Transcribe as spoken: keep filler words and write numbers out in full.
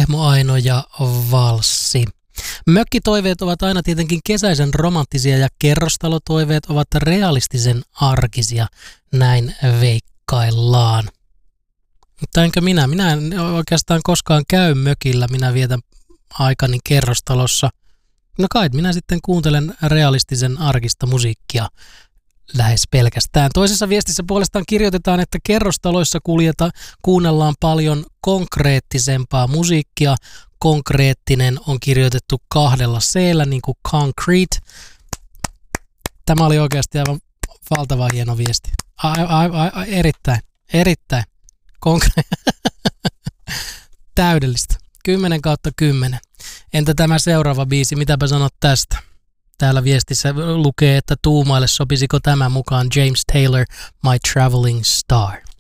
Pehmo Aino ja valssi. Mökkitoiveet ovat aina tietenkin kesäisen romanttisia ja kerrostalotoiveet ovat realistisen arkisia, näin veikkaillaan. Mutta enkö minä? Minä en oikeastaan koskaan käy mökillä, minä vietän aikani kerrostalossa. No kai minä sitten kuuntelen realistisen arkista musiikkia lähes pelkästään. Toisessa viestissä puolestaan kirjoitetaan, että kerrostaloissa kuljeta, kuunnellaan paljon konkreettisempaa musiikkia. Konkreettinen on kirjoitettu kahdella C-llä, niin kuin concrete. Tämä oli oikeasti aivan valtava hieno viesti. Ai, ai, ai, ai, erittäin, erittäin. Konkre- Täydellistä. kymmenen kautta kymmenen. Entä tämä seuraava biisi, mitäpä sanot tästä? Täällä viestissä lukee, että tuumaille sopisiko tämä mukaan James Taylor, My Traveling Star.